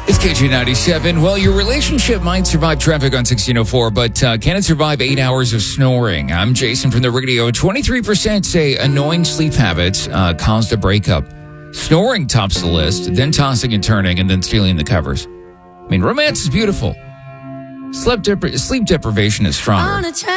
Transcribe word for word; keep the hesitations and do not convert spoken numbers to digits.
It's K G ninety-seven. Well, your relationship might survive traffic on sixteen oh four, but uh, can it survive eight hours of snoring? I'm Jason from the radio. twenty-three percent say annoying sleep habits uh, caused a breakup. Snoring tops the list, then tossing and turning, and then stealing the covers. I mean, romance is beautiful. Sleep, depri- sleep deprivation is stronger.